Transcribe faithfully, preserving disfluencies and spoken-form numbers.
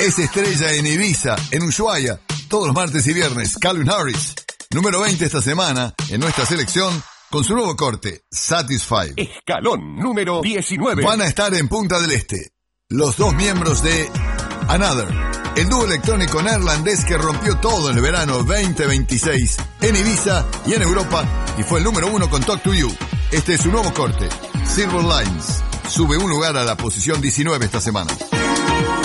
Es estrella en Ibiza, en Ushuaia, todos los martes y viernes, Calvin Harris. Número veinte esta semana, en nuestra selección, con su nuevo corte, Satisfied. Escalón número diecinueve. Van a estar en Punta del Este los dos miembros de Another, el dúo electrónico neerlandés que rompió todo en el verano veinte veintiséis en Ibiza y en Europa, y fue el número uno con Talk to You. Este es su nuevo corte, Silver Lines. Sube un lugar a la posición diecinueve esta semana.